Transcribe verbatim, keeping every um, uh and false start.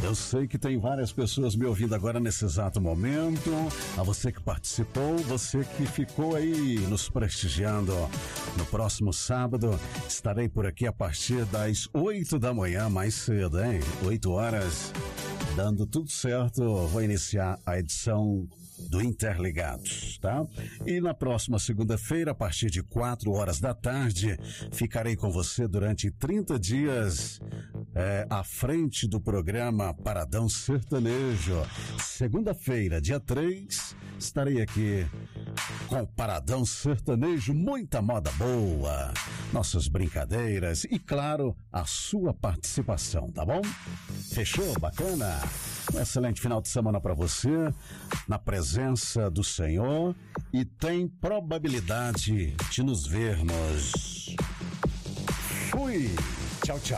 Eu sei que tem várias pessoas me ouvindo agora nesse exato momento. A você que participou, você que ficou aí nos prestigiando. No próximo sábado, estarei por aqui a partir das oito da manhã, mais cedo, hein? oito horas. Dando tudo certo, vou iniciar a edição do Interligados, tá? E na próxima segunda-feira, a partir de quatro horas da tarde, ficarei com você durante trinta dias é, à frente do programa Paradão Sertanejo. Segunda-feira, dia três, estarei aqui com Paradão Sertanejo, muita moda boa, nossas brincadeiras e, claro, a sua participação, tá bom? Fechou? Bacana? Um excelente final de semana para você, na presença do Senhor, e tem probabilidade de nos vermos. Fui! Tchau, tchau.